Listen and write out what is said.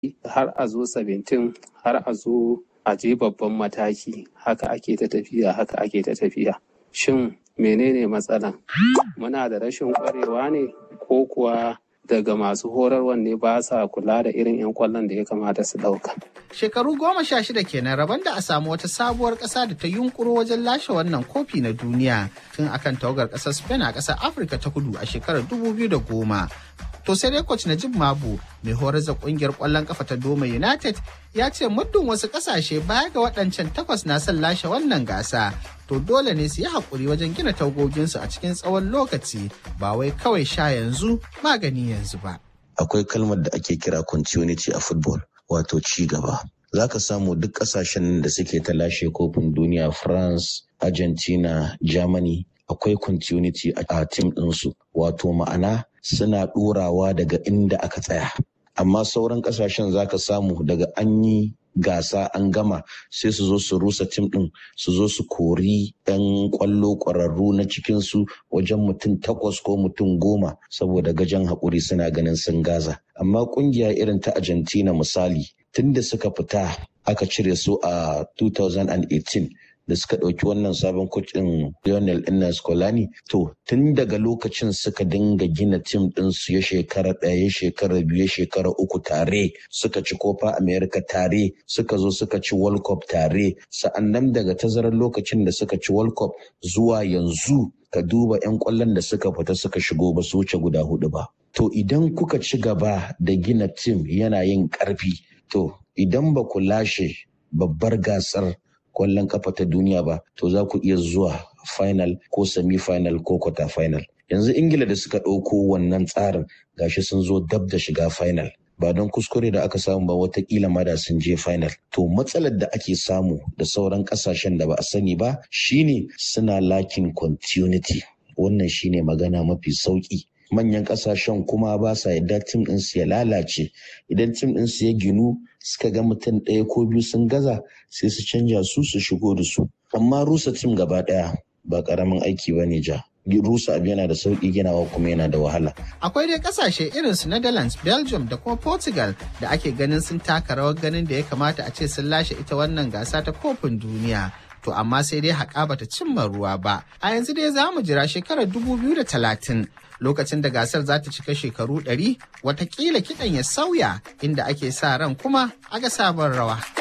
har a zo 17 har a zo a je babban mataki haka ake ta tafiya. Shin menene matsalan? Muna da rashin ƙwarewa ne ko kuwa daga masu horarwan ne ba sa kula da irin 'yan kwallon da ya kamata su ɗauka? Shekaru 16 kenan rabon da a samu wata sabuwar ƙasa da ta yunkuro wajen lashe wannan kofi na duniya tun akan tawagar ƙasar Spain a ƙasar Afirka ta Kudu a shekarar 2010. To sai dai coach Najib Mabu mai horar da kungiyar ƙwallon kafa ta Doma United ya ce muddin wasu ƙasashe baya ga waɗancan 8 na son lashe wannan gasa to dole ne su yi haƙuri wajen gina tagoginsu a cikin tsawon lokaci ba wai kawai sha yanzu magani yanzu ba. Akwai kalmar da ake kira continuity a football wato ci gaba. Za ka samu duk ƙasashen da suke ta lashe kofin duniya France, Argentina, Germany akwai continuity a team ɗinsu wato ma'ana suna ɗorawa daga inda aka tsaya. Amma sauran ƙasashen za ka samu daga an yi gasa an gama sai su zo su rusa tim ɗin su zo su kori 'yan ƙwallo ƙwararru na cikinsu wajen mutum 8 ko mutum 10 saboda gajen haƙuri suna ganin sun gaza. Amma ƙungiya irin ta Argentina misali tun da suka fita aka cire su a 2018 da suka ɗauki wannan sabon coach ɗin Lionel Scaloni to tun daga lokacin suka dinga gina tim ɗin su ya shekara 1 ya shekara 2 ya shekara 3 tare suka ci Copa America tare suka zo suka ci World Cup tare sa'annan daga tazarar lokacin da suka ci World Cup zuwa yanzu ka duba 'yan ƙwallon da suka fita suka shigo ba su wuce guda 4 ba. To idan kuka ci gaba da gina tim yana yin ƙarfi to idan ba ku lashe babbar gasar kwallon kafa ta duniya ba to za ku iya zuwa final ko semi-final ko quarter final. Yanzu Ingila da suka ɗauko wannan tsarin gashi sun zo dab da shiga final ba don kuskure da aka samu ba watakila ma da sun je final. To matsalar da ake samu da sauran ƙasashen da ba a sani ba shine suna lacking continuity. Wannan shine magana mafi sauki. Manyan ƙasashen kuma ba sa yadda tim ɗinsu ya lalace. Idan tim ɗinsu ya ginu suka ga mutum 1 ko 2 sun gaza sai su canja su shigo da su. Amma rusa tim gaba ɗaya ba ƙaramin aiki ba ne ja. Rusa abu yana da sauƙi ginawa kuma yana da wahala. Akwai dai ƙasashe irin su Netherlands, Belgium da kuma Portugal da ake ganin sun taka rawar ganin da ya kamata a ce sun lashe ita wannan gasa ta kofin duniya. To amma sai dai haƙa bata cimma ruwa ba. A yanzu dai za mu jira shekarar 2030 lokacin da gasar za ta cika shekaru 100 watakila kiɗan ya sauya inda ake sa ran kuma a ga sabon rawa.